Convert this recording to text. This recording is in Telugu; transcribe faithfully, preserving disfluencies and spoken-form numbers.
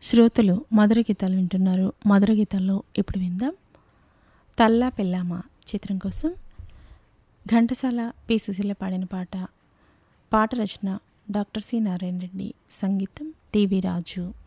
శ్రోతలు మధుర గీతాలు వింటున్నారు. మధుర గీతాల్లో ఇప్పుడు విందాం తల్లా పెళ్ళామ చిత్రం కోసం ఘంటసాల పి సుశీల పాడిన పాట. పాట రచన డాక్టర్ సి నారాయణ రెడ్డి, సంగీతం టి వి రాజు.